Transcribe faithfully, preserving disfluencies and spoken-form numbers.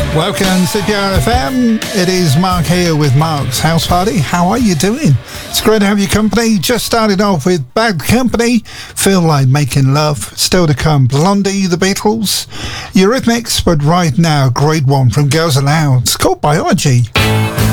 Welcome to P R F M. It is Mark here with Mark's House Party. How are you doing? It's great to have your company. Just started off with Bad Company, Feel Like Making Love. Still to come, Blondie, The Beatles, Eurythmics, but right now, great one from Girls Aloud. It's called Biology.